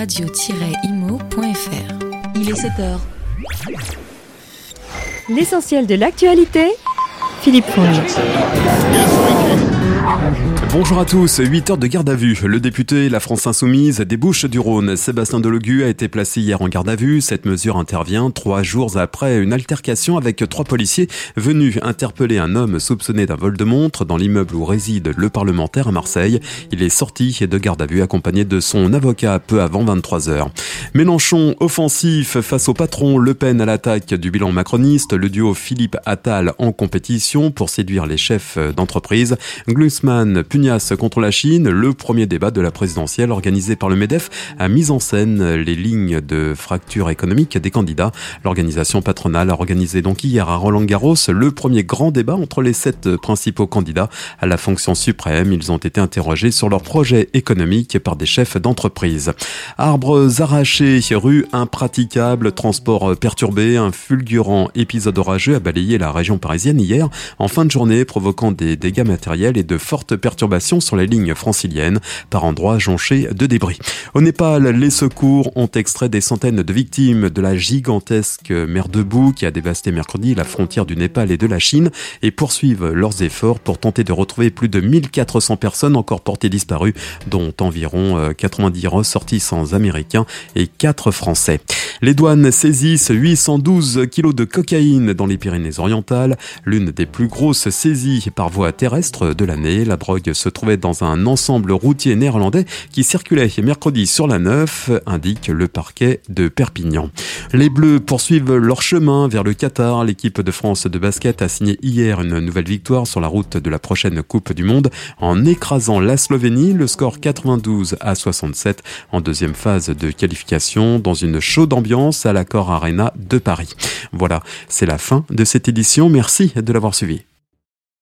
radio-imo.fr. Il est 7h. L'essentiel de l'actualité, Philippe Fonge. Bonjour à tous, 8 heures de garde à vue. Le député La France Insoumise des Bouches-du-Rhône, Sébastien Delogu, a été placé hier en garde à vue. Cette mesure intervient 3 jours après une altercation avec 3 policiers venus interpeller un homme soupçonné d'un vol de montre dans l'immeuble où réside le parlementaire à Marseille. Il est sorti de garde à vue accompagné de son avocat peu avant 23 heures. Mélenchon offensif face au patron, Le Pen à l'attaque du bilan macroniste, le duo Philippe Attal en compétition pour séduire les chefs d'entreprise. Glucksmann pugnace contre la Chine, le premier débat de la présidentielle organisé par le MEDEF a mis en scène les lignes de fracture économique des candidats. L'organisation patronale a organisé donc hier à Roland-Garros le premier grand débat entre les 7 principaux candidats à la fonction suprême. Ils ont été interrogés sur leurs projets économiques par des chefs d'entreprise. Arbres arrachés, rues impraticables, transports perturbés, un fulgurant épisode orageux a balayé la région parisienne hier en fin de journée, provoquant des dégâts matériels et de fortes perturbations sur les lignes franciliennes, par endroits jonchés de débris. Au Népal, les secours ont extrait des centaines de victimes de la gigantesque mer de boue qui a dévasté mercredi la frontière du Népal et de la Chine et poursuivent leurs efforts pour tenter de retrouver plus de 1400 personnes encore portées disparues, dont environ 90 ressortissants américains et 4 Français. Les douanes saisissent 812 kilos de cocaïne dans les Pyrénées-Orientales, l'une des plus grosses saisies par voie terrestre de l'année. La drogue se trouvait dans un ensemble routier néerlandais qui circulait mercredi sur la 9, indique le parquet de Perpignan. Les Bleus poursuivent leur chemin vers le Qatar. L'équipe de France de basket a signé hier une nouvelle victoire sur la route de la prochaine Coupe du Monde en écrasant la Slovénie, le score 92-67 en deuxième phase de qualification dans une chaude ambiance à l'Accor Arena de Paris. Voilà, c'est la fin de cette édition. Merci de l'avoir suivi.